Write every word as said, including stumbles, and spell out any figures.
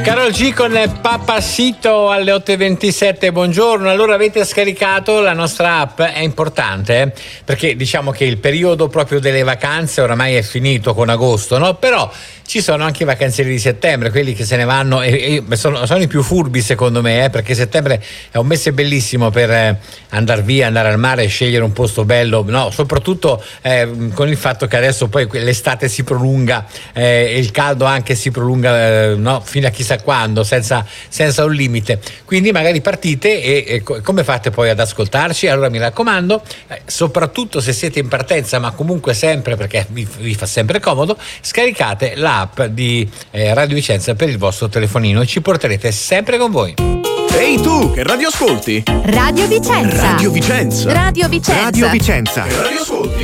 Karol G con Papacito alle otto e ventisette, buongiorno. Allora, avete scaricato la nostra app? È importante, eh? Perché diciamo che il periodo proprio delle vacanze oramai è finito con agosto, no? Però ci sono anche i vacanzieri di settembre, quelli che se ne vanno e, e sono, sono i più furbi secondo me, eh? Perché settembre è un mese bellissimo per eh, andare via, andare al mare e scegliere un posto bello, no? Soprattutto eh, con il fatto che adesso poi l'estate si prolunga eh, e il caldo anche si prolunga eh, no? Fino a chissà quando, senza, senza un limite. Quindi magari partite e, e co- come fate poi ad ascoltarci? Allora mi raccomando, eh, soprattutto se siete in partenza, ma comunque sempre, perché vi, vi fa sempre comodo, scaricate l'app di eh, Radio Vicenza per il vostro telefonino e ci porterete sempre con voi. Ehi tu, che radio ascolti? Radio Vicenza. Radio Vicenza. Radio Vicenza. Radio Vicenza. Che radio ascolti?